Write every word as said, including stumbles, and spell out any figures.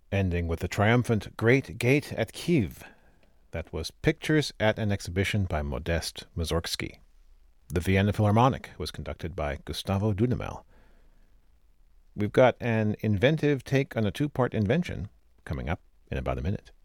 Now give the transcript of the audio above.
ending with the triumphant Great Gate at Kiev. That was Pictures at an Exhibition by Modest Mussorgsky. The Vienna Philharmonic was conducted by Gustavo Dudamel. We've got an inventive take on a two-part invention coming up in about a minute.